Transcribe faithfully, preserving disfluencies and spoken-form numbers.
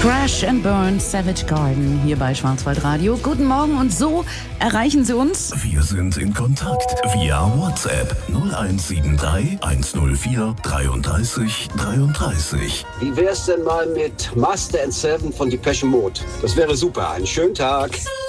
Crash and Burn, Savage Garden, hier bei Schwarzwaldradio. Guten Morgen und so erreichen Sie uns. Wir sind in Kontakt via WhatsApp null eins sieben drei, eins null vier, dreiunddreißig dreiunddreißig. Wie wär's denn mal mit Master and Seven von Depeche Mode? Das wäre super. Einen schönen Tag.